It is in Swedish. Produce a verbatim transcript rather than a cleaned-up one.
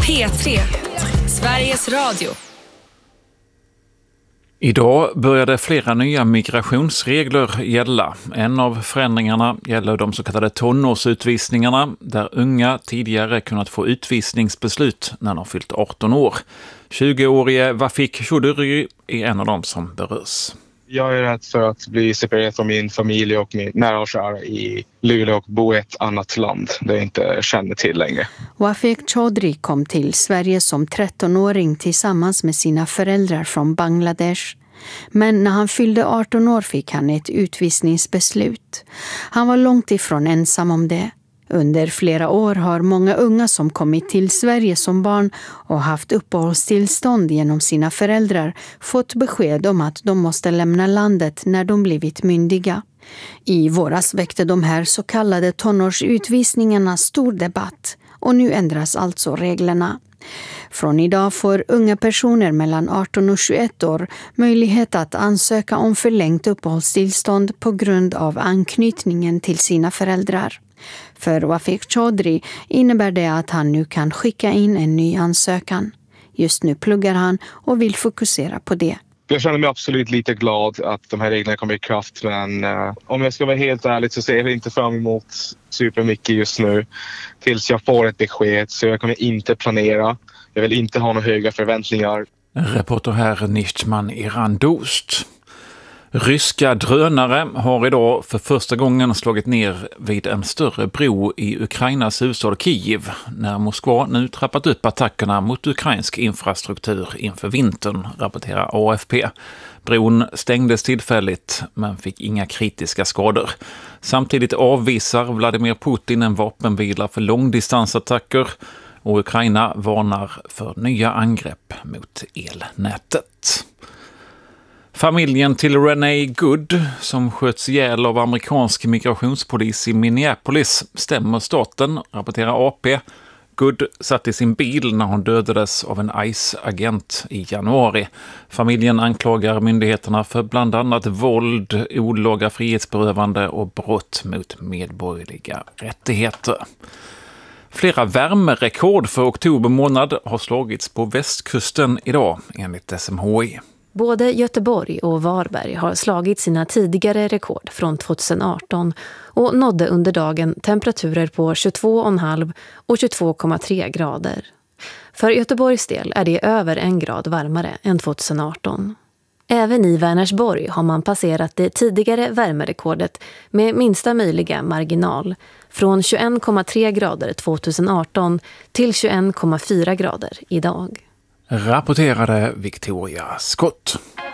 P tre, Sveriges Radio. Idag började flera nya migrationsregler gälla. En av förändringarna gäller de så kallade tonårsutvisningarna, där unga tidigare kunnat få utvisningsbeslut när de fyllt arton år. tjugoårige Wafik Choudhury är en av dem som berörs. Jag är rädd för att bli separerad från min familj och min nära och kära i Luleå och bo i ett annat land där jag inte känner till längre. Wafik Choudhury kom till Sverige som trettonåring tillsammans med sina föräldrar från Bangladesh. Men när han fyllde arton år fick han ett utvisningsbeslut. Han var långt ifrån ensam om det. Under flera år har många unga som kommit till Sverige som barn och haft uppehållstillstånd genom sina föräldrar fått besked om att de måste lämna landet när de blivit myndiga. I våras väckte de här så kallade tonårsutvisningarna stor debatt och nu ändras alltså reglerna. Från idag får unga personer mellan arton och tjugoett år möjlighet att ansöka om förlängt uppehållstillstånd på grund av anknytningen till sina föräldrar. För Wafik Choudhury innebär det att han nu kan skicka in en ny ansökan. Just nu pluggar han och vill fokusera på det. Jag känner mig absolut lite glad att de här reglerna kommer i kraft, men eh, om jag ska vara helt ärlig så ser jag inte fram emot supermycket just nu tills jag får ett besked, så jag kommer inte planera. Jag vill inte ha några höga förväntningar. Reporter här Nichtman Irandost. Ryska drönare har idag för första gången slagit ner vid en större bro i Ukrainas huvudstad Kiev, när Moskva nu trappat upp attackerna mot ukrainsk infrastruktur inför vintern, rapporterar A F P. Bron stängdes tillfälligt men fick inga kritiska skador. Samtidigt avvisar Vladimir Putin en vapenvila för långdistansattacker, och Ukraina varnar för nya angrepp mot elnätet. Familjen till Renee Good, som sköts ihjäl av amerikansk migrationspolis i Minneapolis, stämmer staten, rapporterar A P. Good satt i sin bil när hon dödades av en ICE-agent i januari. Familjen anklagar myndigheterna för bland annat våld, olaga frihetsberövande och brott mot medborgerliga rättigheter. Flera värmerekord för oktober månad har slagits på västkusten idag, enligt S M H I. Både Göteborg och Varberg har slagit sina tidigare rekord från tjugoarton och nådde under dagen temperaturer på tjugotvå komma fem och tjugotvå komma tre grader. För Göteborgs del är det över en grad varmare än tjugoarton. Även i Vänersborg har man passerat det tidigare värmerekordet med minsta möjliga marginal, från tjugoen komma tre grader tjugoarton till tjugoen komma fyra grader idag. Rapporterade Victoria Scott.